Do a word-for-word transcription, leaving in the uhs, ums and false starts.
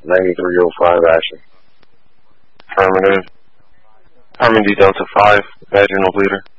ninety-three oh five action. Affirmative. Harmony Delta five, vaginal bleeder.